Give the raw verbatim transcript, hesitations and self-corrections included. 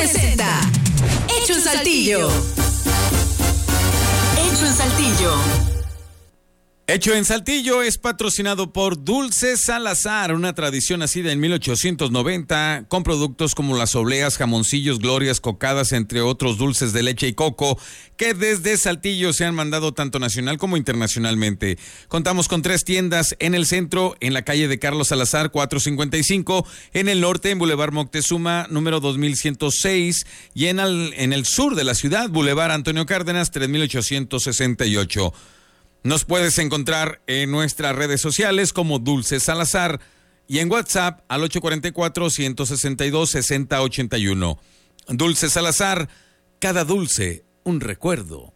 presenta Hecho en Saltillo. Hecho en Saltillo. Hecho en Saltillo es patrocinado por Dulce Salazar, una tradición nacida en mil ochocientos noventa, con productos como las obleas, jamoncillos, glorias, cocadas, entre otros dulces de leche y coco, que desde Saltillo se han mandado tanto nacional como internacionalmente. Contamos con tres tiendas: en el centro, en la calle de Carlos Salazar, cuatrocientos cincuenta y cinco, en el norte, en Boulevard Moctezuma, número dos mil ciento seis, y en el, en el sur de la ciudad, Boulevard Antonio Cárdenas, tres mil ochocientos sesenta y ocho. Nos puedes encontrar en nuestras redes sociales como Dulce Salazar y en WhatsApp al ocho cuatro cuatro, uno seis dos, seis cero ocho uno. Dulce Salazar, cada dulce, un recuerdo.